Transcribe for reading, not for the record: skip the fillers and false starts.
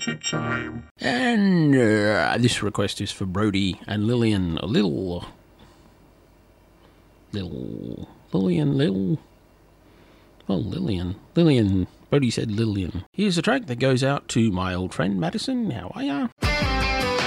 party time. And this request is for Brody and Lillian. Lillian. Brody said Lillian. Here's a track that goes out to my old friend Madison. How are ya?